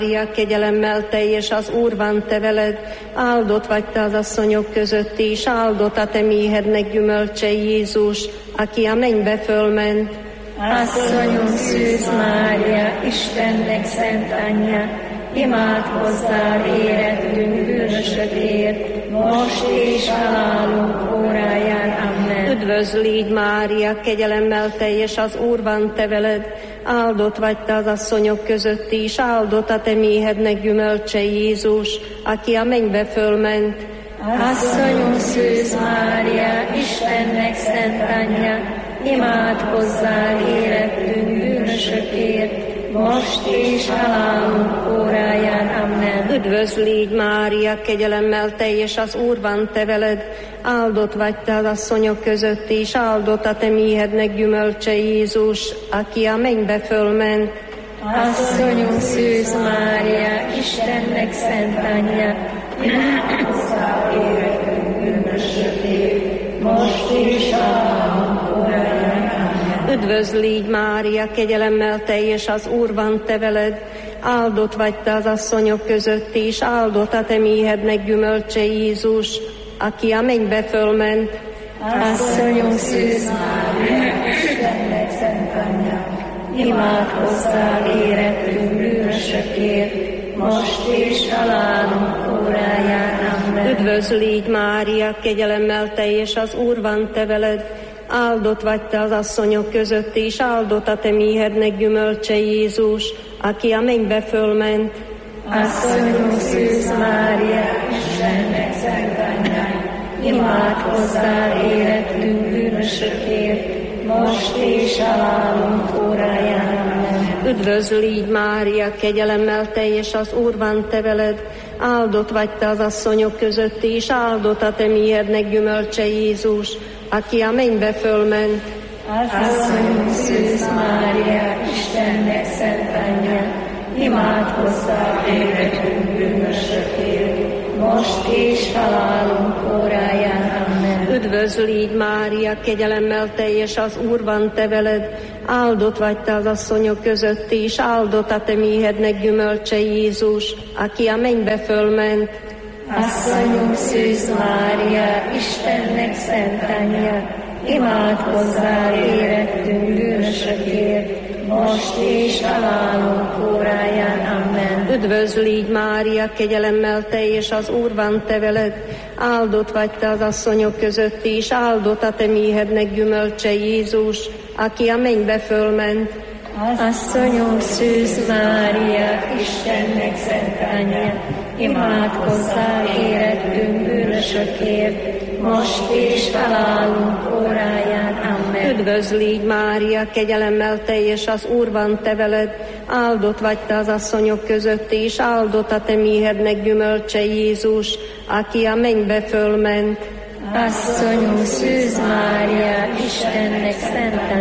Mária, kegyelemmel teljes, az Úr van te veled, áldott vagy te az asszonyok között is, áldott a te méhednek gyümölcse Jézus, aki a mennybe fölment. Asszonyom Szűz Mária, Istennek szent anyja, imádkozzál érettünk bűnösökért, most és halálunk óráján. Amen. Üdvözl légy Mária, kegyelemmel teljes, az Úr van te veled, áldott vagy te az asszonyok között is, áldott a te méhednek gyümölcse Jézus, aki a mennybe fölment. Asszonyom Szűz Mária, Istennek szent anyja, imádkozzál érettünk bűnösökért, most és halálunk óráján. Amen. Üdvözl légy Mária, kegyelemmel teljes, az Úr van te veled, áldott vagy te az asszonyok között is, áldott a te méhednek gyümölcse Jézus, aki a mennybe fölment. Asszonyom Szűz Mária, Istennek szent anyja, imádkozzál érettünk bűnösökért, most és halálunk óráján. Amen. Üdvözl légy Mária, kegyelemmel teljes, az Úr van te veled, áldott vagy te az asszonyok között is, áldott a te méhednek gyümölcse Jézus, aki a mennybe fölment. Asszonyom Szűz Mária, Istennek szent anyja, imádkozzál érettünk bűnösökért, most és halálunk óráján. Amen. Üdvözl légy Mária, kegyelemmel teljes, az Úr van te veled, áldott vagy te az asszonyok között is, áldott a te méhednek gyümölcse Jézus, aki a mennybe fölment. Asszonyom Szűz Mária, Istennek szent anyja, imádkozzál érettünk bűnösökért, most és halálunk óráján. Amen. Üdvözl légy Mária, kegyelemmel teljes, az Úr van te veled, áldott vagy te az asszonyok között is, áldott a te méhednek gyümölcse Jézus, aki a mennybe fölment. Asszonyom Szűz Mária, Istennek szent anyja, imádkozzál érettünk bűnösökért, most és halálunk óráján. Amen. Üdvözl légy Mária, kegyelemmel teljes, az Úr van te veled, áldott vagy te az asszonyok között is, áldott a te méhednek gyümölcse Jézus, aki a mennybe fölment. Asszonyom Szűz Mária, Istennek szent anyja, imádkozzál érettünk bűnösökért, most és halálunk óráján. Amen. Üdvözl légy Mária, kegyelemmel teljes, az Úr van te veled, áldott vagy te az asszonyok között is, áldott a te méhednek gyümölcse Jézus, aki a mennybe fölment. Asszonyom Szűz Mária, Istennek szent anyja, imádkozzál érettünk bűnösökért, most és halálunk óráján. Amen. Üdvözl légy Mária, kegyelemmel teljes, az Úr van te veled, áldott vagy te az asszonyok között is, áldott a te méhednek gyümölcse Jézus, aki a mennybe fölment. Asszonyom Szűz Mária, Istennek szent anyja,